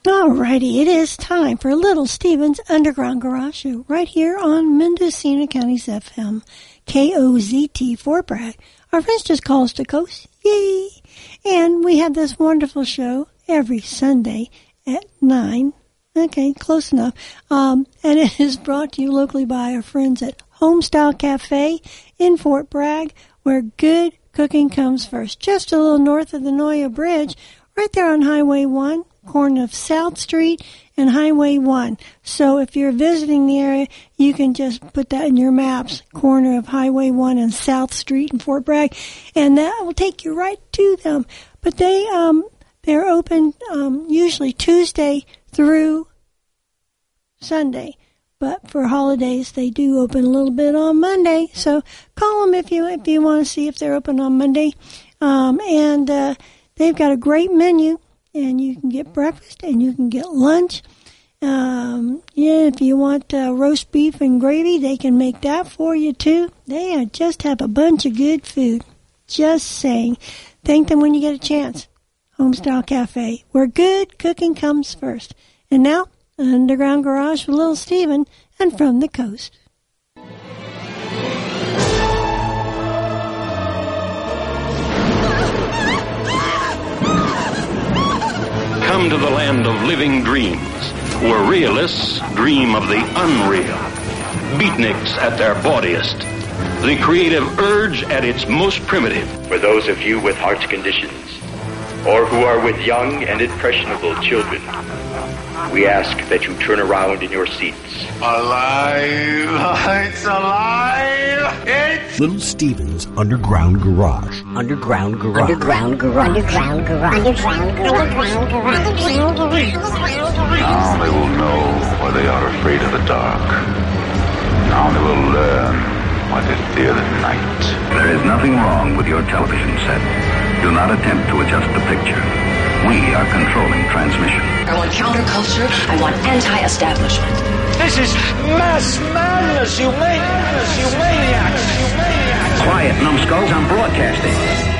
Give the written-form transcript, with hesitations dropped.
Alrighty, it is time for Little Steven's Underground Garage Show right here on Mendocino County's FM, KOZT Fort Bragg. Our friends just call us to coast, yay! And we have this wonderful show every Sunday at 9. Okay, close enough. And it is brought to you locally by our friends at Homestyle Cafe in Fort Bragg, where good cooking comes first. Just a little north of the Noya Bridge, right there on Highway 1. Corner of South Street and Highway 1. So if you're visiting the area, you can just put that in your maps, corner of Highway 1 and South Street in Fort Bragg, and that will take you right to them. But they're open usually Tuesday through Sunday. But for holidays, they do open a little bit on Monday. So call them if you want to see if they're open on Monday. And they've got a great menu. And you can get breakfast and you can get lunch. If you want roast beef and gravy, they can make that for you too. They just have a bunch of good food. Just saying. Thank them when you get a chance. Homestyle Cafe, where good cooking comes first. And now, Underground Garage with Little Steven and From the Coast. Come to the land of living dreams, where realists dream of the unreal, beatniks at their bawdiest, the creative urge at its most primitive. For those of you with heart conditions, or who are with young and impressionable children, we ask that you turn around in your seats. Alive! It's alive! It's Little Steven's Underground Garage. Underground Garage. Underground Garage. Underground Garage. Underground Garage. Underground Garage. Now they will know why they are afraid of the dark. Now they will learn why they fear the night. There is nothing wrong with your television set. Do not attempt to adjust the picture. We are controlling transmission. I want counterculture. I want anti-establishment. This is mass madness, you maniacs! Quiet, numbskulls, I'm broadcasting.